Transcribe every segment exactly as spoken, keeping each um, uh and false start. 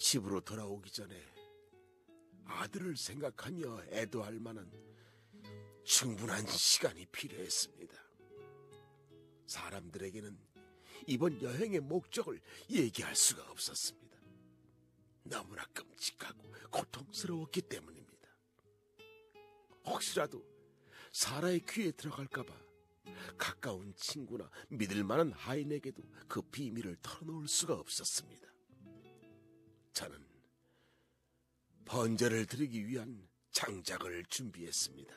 집으로 돌아오기 전에 아들을 생각하며 애도할 만한 충분한 시간이 필요했습니다. 사람들에게는 이번 여행의 목적을 얘기할 수가 없었습니다. 너무나 끔찍하고 고통스러웠기 때문입니다. 혹시라도 사라의 귀에 들어갈까봐 가까운 친구나 믿을 만한 하인에게도 그 비밀을 털어놓을 수가 없었습니다. 저는 번제를 드리기 위한 장작을 준비했습니다.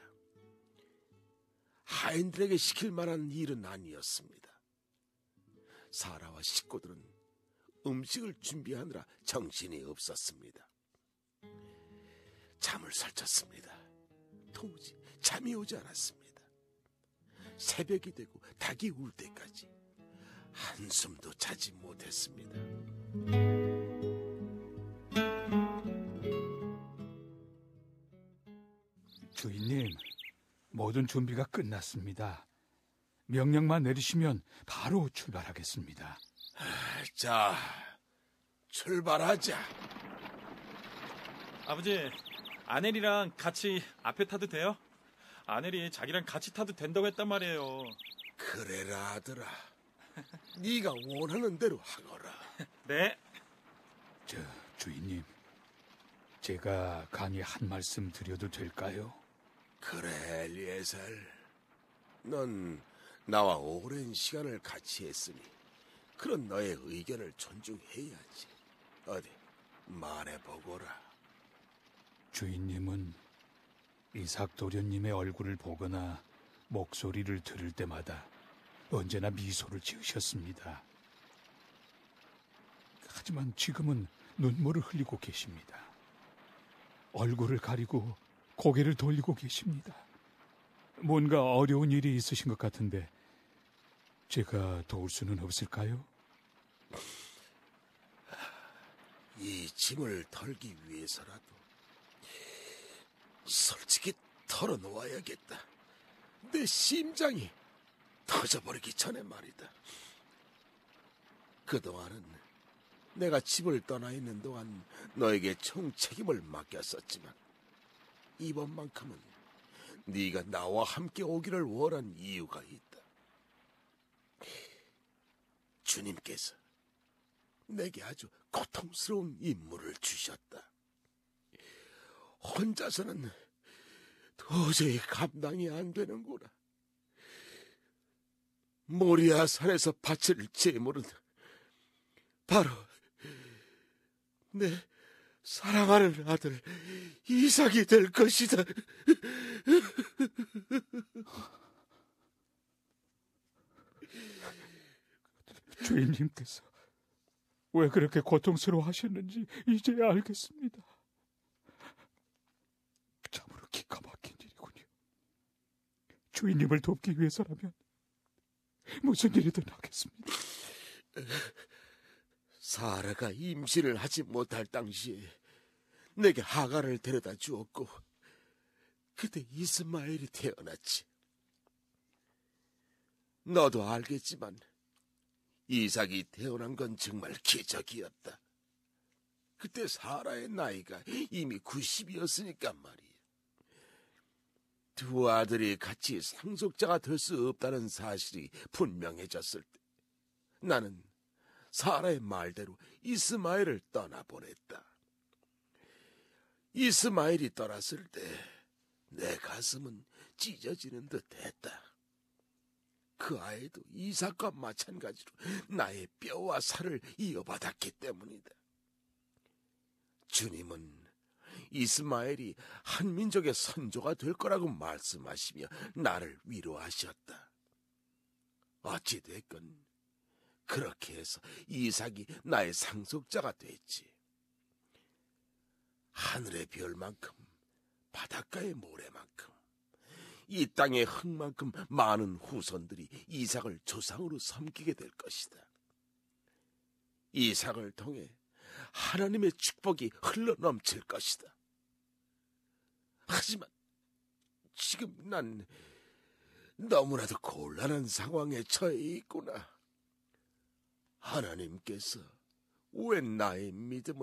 하인들에게 시킬 만한 일은 아니었습니다. 사라와 식구들은 음식을 준비하느라 정신이 없었습니다. 잠을 설쳤습니다. 도무지 잠이 오지 않았습니다. 새벽이 되고 닭이 울 때까지 한숨도 자지 못했습니다. 주인님, 모든 준비가 끝났습니다. 명령만 내리시면 바로 출발하겠습니다. 자, 출발하자. 아버지, 아넬이랑 같이 앞에 타도 돼요? 아넬이 자기랑 같이 타도 된다고 했단 말이에요. 그래라 아들아. 네가 원하는 대로 하거라. 네. 저, 주인님, 제가 감히 한 말씀 드려도 될까요? 그래, 엘리에셀. 넌 나와 오랜 시간을 같이 했으니 그런 너의 의견을 존중해야지. 어디 말해보거라. 주인님은 이삭 도련님의 얼굴을 보거나 목소리를 들을 때마다 언제나 미소를 지으셨습니다. 하지만 지금은 눈물을 흘리고 계십니다. 얼굴을 가리고 고개를 돌리고 계십니다. 뭔가 어려운 일이 있으신 것 같은데 제가 도울 수는 없을까요? 이 짐을 털기 위해서라도 솔직히 털어놓아야겠다. 내 심장이 터져버리기 전에 말이다. 그동안은 내가 집을 떠나 있는 동안 너에게 총책임을 맡겼었지만 이번만큼은 네가 나와 함께 오기를 원한 이유가 있다. 주님께서 내게 아주 고통스러운 임무를 주셨다. 혼자서는 도저히 감당이 안 되는구나. 모리아 산에서 바칠 제물은 바로 내 사랑하는 아들 이삭이 될 것이다. 주인님께서 왜 그렇게 고통스러워하셨는지 이제야 알겠습니다. 참으로 기가 막힌 일이군요. 주인님을 돕기 위해서라면 무슨 일이든 하겠습니다. 사라가 임신을 하지 못할 당시에 내게 하가를 데려다 주었고 그때 이스마엘이 태어났지. 너도 알겠지만 이삭이 태어난 건 정말 기적이었다. 그때 사라의 나이가 이미 구십이었으니까 말이야. 두 아들이 같이 상속자가 될 수 없다는 사실이 분명해졌을 때 나는 사라의 말대로 이스마엘을 떠나보냈다. 이스마엘이 떠났을 때 내 가슴은 찢어지는 듯 했다. 그 아이도 이삭과 마찬가지로 나의 뼈와 살을 이어받았기 때문이다. 주님은 이스마엘이 한 민족의 선조가 될 거라고 말씀하시며 나를 위로하셨다. 어찌됐건 그렇게 해서 이삭이 나의 상속자가 됐지. 하늘의 별만큼 바닷가의 모래만큼 이 땅의 흙만큼 많은 후손들이 이삭을 조상으로 섬기게 될 것이다. 이삭을 통해 하나님의 축복이 흘러넘칠 것이다. 하지만 지금 난 너무나도 곤란한 상황에 처해 있구나. 하나님께서 왜 나의 믿음을